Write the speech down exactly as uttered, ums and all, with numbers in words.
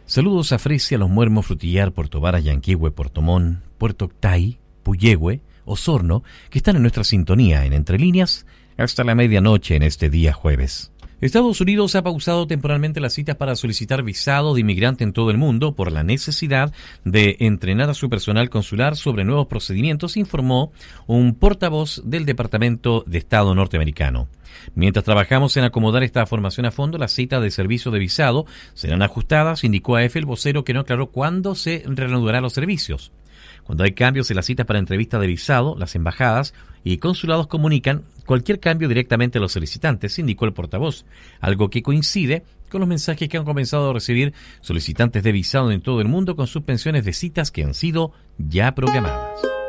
Saludos a Fresia, Los Muermos, Frutillar, Puerto Varas, Yanquihue, Puerto Montt, Puerto Octay, Puyehue, Osorno, que están en nuestra sintonía en Entre Líneas hasta la medianoche en este día jueves. Estados Unidos ha pausado temporalmente las citas para solicitar visado de inmigrante en todo el mundo por la necesidad de entrenar a su personal consular sobre nuevos procedimientos, informó un portavoz del Departamento de Estado norteamericano. Mientras trabajamos en acomodar esta formación a fondo, las citas de servicio de visado serán ajustadas, indicó a EFE el vocero, que no aclaró cuándo se reanudarán los servicios. Cuando hay cambios en las citas para entrevista de visado, las embajadas y consulados comunican cualquier cambio directamente a los solicitantes, indicó el portavoz, algo que coincide con los mensajes que han comenzado a recibir solicitantes de visado en todo el mundo con suspensiones de citas que han sido ya programadas.